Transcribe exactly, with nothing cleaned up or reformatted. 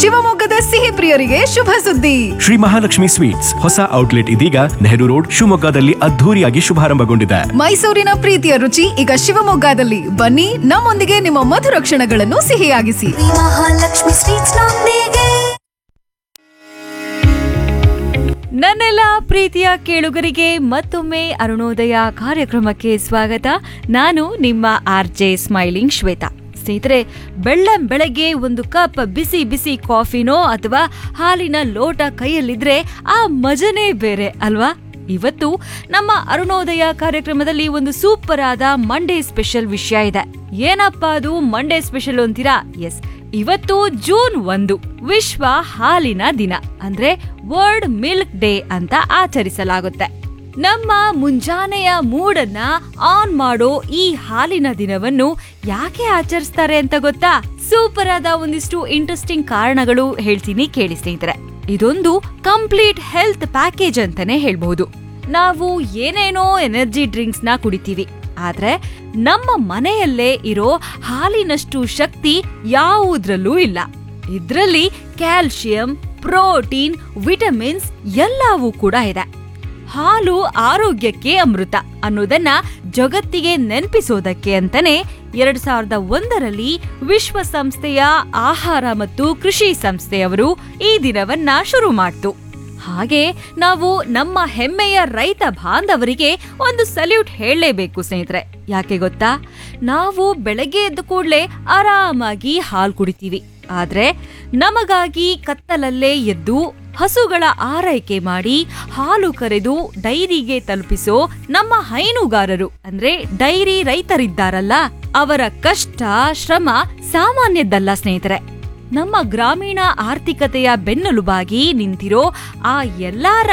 ಶಿವಮೊಗ್ಗದ ಸಿಹಿ ಪ್ರಿಯರಿಗೆ ಶುಭ ಸುದ್ದಿ. ಶ್ರೀ ಮಹಾಲಕ್ಷ್ಮಿ ಸ್ವೀಟ್ಸ್ ಹೊಸ ಔಟ್ಲೆಟ್ ಇದೀಗ ನೆಹರು ರೋಡ್ ಶಿವಮೊಗ್ಗದಲ್ಲಿ ಅದ್ಧೂರಿಯಾಗಿ ಶುಭಾರಂಭಗೊಂಡಿದೆ. ಮೈಸೂರಿನ ಪ್ರೀತಿಯ ರುಚಿ ಈಗ ಶಿವಮೊಗ್ಗದಲ್ಲಿ. ಬನ್ನಿ, ನಮ್ಮೊಂದಿಗೆ ನಿಮ್ಮ ಮಧುರ ಕ್ಷಣಗಳನ್ನು ಸಿಹಿಯಾಗಿಸಿ. ಮಹಾಲಕ್ಷ್ಮಿ ಸ್ವೀಟ್ಸ್ ನೊಂದಿಗೆ. ನನ್ನೆಲ್ಲ ಪ್ರೀತಿಯ ಕೇಳುಗರಿಗೆ ಮತ್ತೊಮ್ಮೆ ಅರುಣೋದಯ ಕಾರ್ಯಕ್ರಮಕ್ಕೆ ಸ್ವಾಗತ. ನಾನು ನಿಮ್ಮ ಆರ್ ಜೆ ಸ್ಮೈಲಿಂಗ್ ಶ್ವೇತಾ. ಸ್ನೇಹಿತರೆ, ಬೆಳ್ಳಂ ಬೆಳಗ್ಗೆ ಒಂದು ಕಪ್ ಬಿಸಿ ಬಿಸಿ ಕಾಫಿನೋ ಅಥವಾ ಹಾಲಿನ ಲೋಟ ಕೈಯಲ್ಲಿದ್ರೆ ಆ ಮಜನೇ ಬೇರೆ ಅಲ್ವಾ? ಇವತ್ತು ನಮ್ಮ ಅರುಣೋದಯ ಕಾರ್ಯಕ್ರಮದಲ್ಲಿ ಒಂದು ಸೂಪರ್ ಆದ ಮಂಡೇ ಸ್ಪೆಷಲ್ ವಿಷಯ ಇದೆ. ಏನಪ್ಪಾ ಅದು ಮಂಡೇ ಸ್ಪೆಷಲ್ ಅಂತೀರಾ? ಎಸ್, ಇವತ್ತು ಜೂನ್ ಒಂದು ವಿಶ್ವ ಹಾಲಿನ ದಿನ, ಅಂದ್ರೆ ವರ್ಲ್ಡ್ ಮಿಲ್ಕ್ ಡೇ ಅಂತ ಆಚರಿಸಲಾಗುತ್ತೆ. ನಮ್ಮ ಮುಂಜಾನೆಯ ಮೂಡನ್ನ ಆನ್ ಮಾಡೋ ಈ ಹಾಲಿನ ದಿನವನ್ನು ಯಾಕೆ ಆಚರಿಸ್ತಾರೆ ಅಂತ ಗೊತ್ತಾ? ಸೂಪರ್ ಆದ ಒಂದಿಷ್ಟು ಇಂಟ್ರೆಸ್ಟಿಂಗ್ ಕಾರಣಗಳು ಹೇಳ್ತೀನಿ, ಕೇಳಿ ಸ್ನೇಹಿತರೆ. ಇದೊಂದು ಕಂಪ್ಲೀಟ್ ಹೆಲ್ತ್ ಪ್ಯಾಕೇಜ್ ಅಂತಾನೆ ಹೇಳ್ಬಹುದು. ನಾವು ಏನೇನೋ ಎನರ್ಜಿ ಡ್ರಿಂಕ್ಸ್ ನ ಕುಡಿತೀವಿ, ಆದ್ರೆ ನಮ್ಮ ಮನೆಯಲ್ಲೇ ಇರೋ ಹಾಲಿನಷ್ಟು ಶಕ್ತಿ ಯಾವುದ್ರಲ್ಲೂ ಇಲ್ಲ. ಇದ್ರಲ್ಲಿ ಕ್ಯಾಲ್ಸಿಯಂ, ಪ್ರೋಟೀನ್, ವಿಟಮಿನ್ಸ್ ಎಲ್ಲವೂ ಕೂಡ ಇದೆ. ಹಾಲು ಆರೋಗ್ಯಕ್ಕೆ ಅಮೃತ ಅನ್ನೋದನ್ನ ಜಗತ್ತಿಗೆ ನೆನಪಿಸೋದಕ್ಕೆ ಅಂತಾನೆ ಎರಡ್ ಸಾವಿರದ ಒಂದರಲ್ಲಿ ವಿಶ್ವಸಂಸ್ಥೆಯ ಆಹಾರ ಮತ್ತು ಕೃಷಿ ಸಂಸ್ಥೆಯವರು ಈ ದಿನವನ್ನ ಶುರು ಮಾಡ್ತು. ಹಾಗೆ ನಾವು ನಮ್ಮ ಹೆಮ್ಮೆಯ ರೈತ ಬಾಂಧವರಿಗೆ ಒಂದು ಸಲ್ಯೂಟ್ ಹೇಳಲೇಬೇಕು ಸ್ನೇಹಿತರೆ. ಯಾಕೆ ಗೊತ್ತಾ? ನಾವು ಬೆಳಗ್ಗೆ ಎದ್ದ ಕೂಡಲೇ ಆರಾಮಾಗಿ ಹಾಲು ಕುಡಿತೀವಿ, ಆದ್ರೆ ನಮಗಾಗಿ ಕತ್ತಲಲ್ಲೇ ಎದ್ದು ಹಸುಗಳ ಆರೈಕೆ ಮಾಡಿ ಹಾಲು ಕರೆದು ಡೈರಿಗೆ ತಲುಪಿಸೋ ನಮ್ಮ ಹೈನುಗಾರರು ಅಂದ್ರೆ ಡೈರಿ ರೈತರಿದ್ದಾರಲ್ಲ, ಅವರ ಕಷ್ಟ ಶ್ರಮ ಸಾಮಾನ್ಯದ್ದಲ್ಲ ಸ್ನೇಹಿತರೆ. ನಮ್ಮ ಗ್ರಾಮೀಣ ಆರ್ಥಿಕತೆಯ ಬೆನ್ನೆಲುಬಾಗಿ ನಿಂತಿರೋ ಆ ಎಲ್ಲಾ